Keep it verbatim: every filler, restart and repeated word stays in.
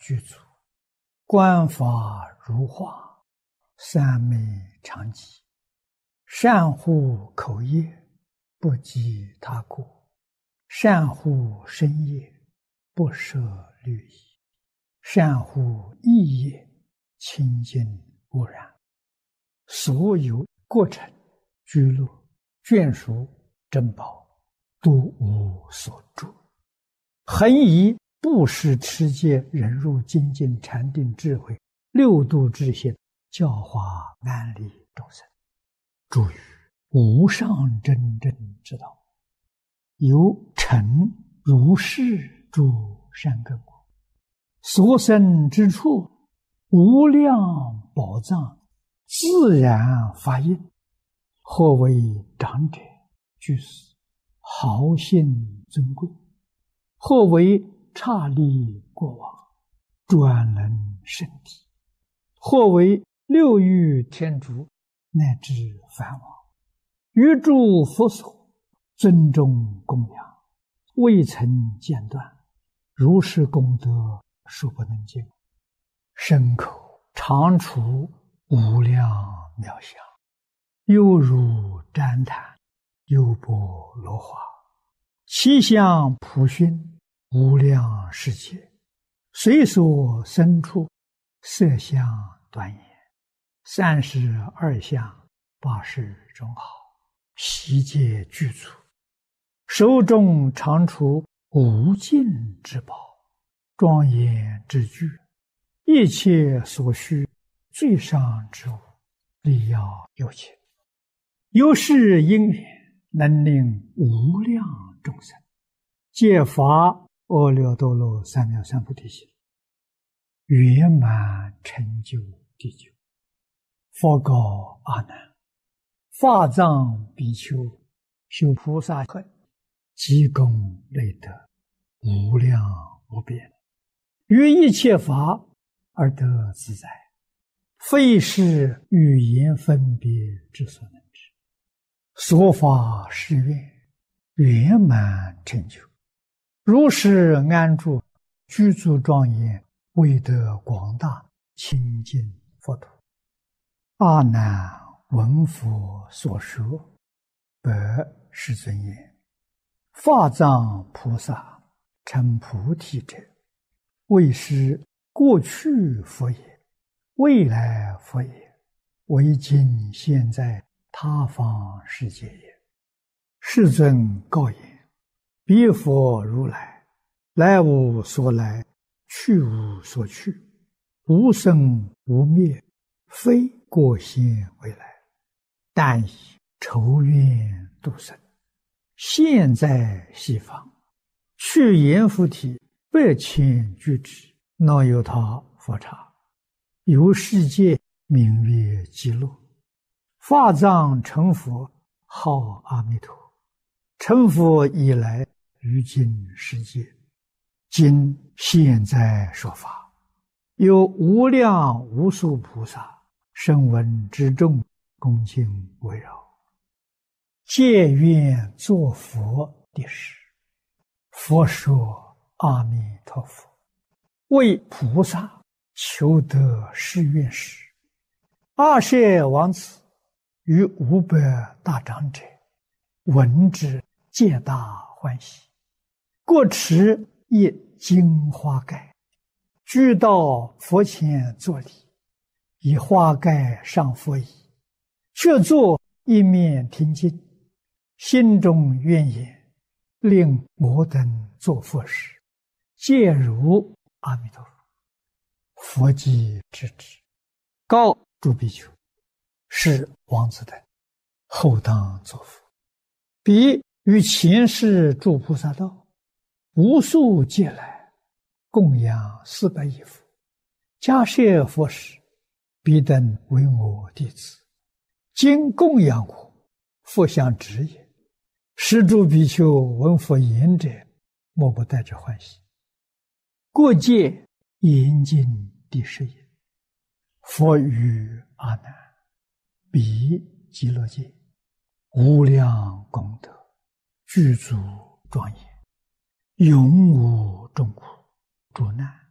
具足，观法如画，三昧常寂。善护口业，不积他过；善护身业，不摄律仪；善护意业，清净无染。所有过程、居乐、眷属、珍宝，都无所住。恒以布施、持戒、忍辱、精进、禅定、智慧六度之行，教化安利众生，助于无上真正之道。由成如是诸善根果，所生之处，无量宝藏自然发应。或为长者、居士豪信尊贵，或为刹利过往专能圣体，或为六欲天竺乃至梵王，于诸佛所尊重供养，未曾间断，如是功德数不能尽，身口常处无量妙相，犹如旃檀，优波罗花，其相普熏无量世界，随所生处，色相端严，三十二相，八十种好，悉皆具足，手中常处无尽之宝，庄严之具，一切所需最上之物，力要有情。由是因缘，能令无量众生皆发阿耨多罗三藐三菩提心，圆满成就地久。佛告阿难：法藏比丘修菩萨恨，积功累德，无量无边，于一切法而得自在，非是语言分别之所能知。所发誓愿，圆满成就，如是安住，具足庄严，为得广大清净佛土。阿难闻佛所说，白世尊言：法藏菩萨成菩提者，为是过去佛也，未来佛也，为今现在他方世界也。世尊告言：彼佛如来，来无所来，去无所去，无生无灭，非过现未来，但以仇怨度生，现在西方，去阎浮提百千俱胝，那由他佛刹，由世界名曰极乐。法藏成佛，号阿弥陀。成佛以来，于今世界，今现在说法，有无量无数菩萨声闻之众，恭敬围绕，皆愿作佛的事。佛说阿弥陀佛，为菩萨求得誓愿时，阿舍王子与五百大长者闻之，皆大欢喜，各持一金花盖，俱到佛前作礼，以花盖上佛椅，却坐一面听经，心中愿言：令摩等作佛时，皆如阿弥陀佛。佛即知之，告诸比丘：是王子等后当作佛。彼于前世诸菩萨道，无数劫来，供养四百亿佛，迦叶佛时，彼等为我弟子，今供养我，佛相指也。是诸比丘闻佛言者，莫不带着欢喜。过界严禁第十也。佛语阿难：彼极乐界，无量功德，具足庄严，永无众苦诸难，